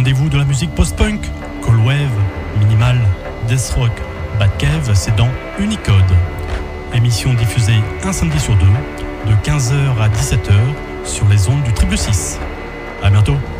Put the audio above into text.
rendez-vous de la musique post-punk, cold wave, minimal, death rock, bad cave, c'est dans Unicode. Émission diffusée un samedi sur deux, de 15h à 17h, sur les ondes du 666. À bientôt.